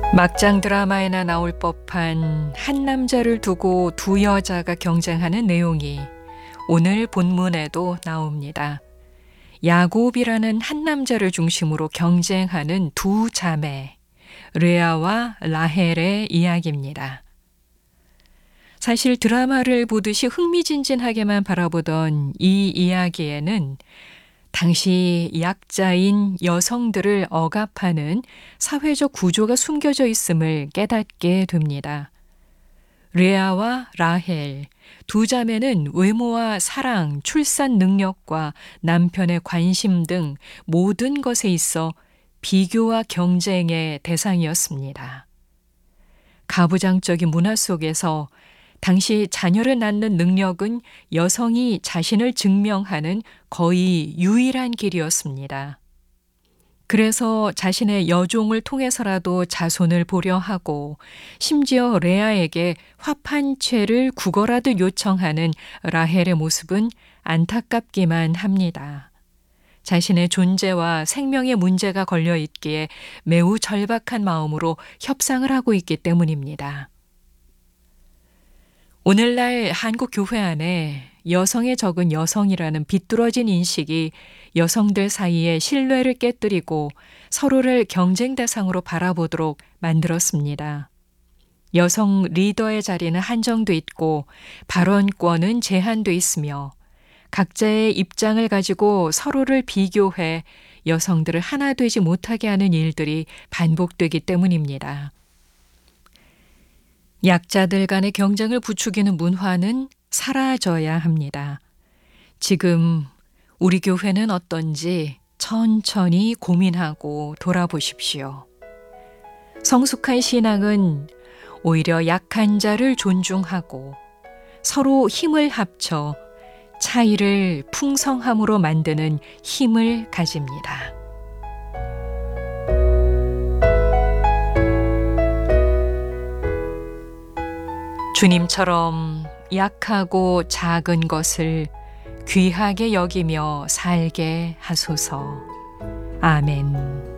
막장 드라마에나 나올 법한 한 남자를 두고 두 여자가 경쟁하는 내용이 오늘 본문에도 나옵니다. 야곱이라는 한 남자를 중심으로 경쟁하는 두 자매, 레아와 라헬의 이야기입니다. 사실 드라마를 보듯이 흥미진진하게만 바라보던 이 이야기에는 당시 약자인 여성들을 억압하는 사회적 구조가 숨겨져 있음을 깨닫게 됩니다. 레아와 라헬, 두 자매는 외모와 사랑, 출산 능력과 남편의 관심 등 모든 것에 있어 비교와 경쟁의 대상이었습니다. 가부장적인 문화 속에서 당시 자녀를 낳는 능력은 여성이 자신을 증명하는 거의 유일한 길이었습니다. 그래서 자신의 여종을 통해서라도 자손을 보려 하고 심지어 레아에게 화판채를 구걸하듯 요청하는 라헬의 모습은 안타깝기만 합니다. 자신의 존재와 생명의 문제가 걸려 있기에 매우 절박한 마음으로 협상을 하고 있기 때문입니다. 오늘날 한국 교회 안에 여성에 적은 여성이라는 비뚤어진 인식이 여성들 사이의 신뢰를 깨뜨리고 서로를 경쟁 대상으로 바라보도록 만들었습니다. 여성 리더의 자리는 한정돼 있고 발언권은 제한돼 있으며 각자의 입장을 가지고 서로를 비교해 여성들을 하나 되지 못하게 하는 일들이 반복되기 때문입니다. 약자들 간의 경쟁을 부추기는 문화는 사라져야 합니다. 지금 우리 교회는 어떤지 천천히 고민하고 돌아보십시오. 성숙한 신앙은 오히려 약한 자를 존중하고 서로 힘을 합쳐 차이를 풍성함으로 만드는 힘을 가집니다. 주님처럼 약하고 작은 것을 귀하게 여기며 살게 하소서. 아멘.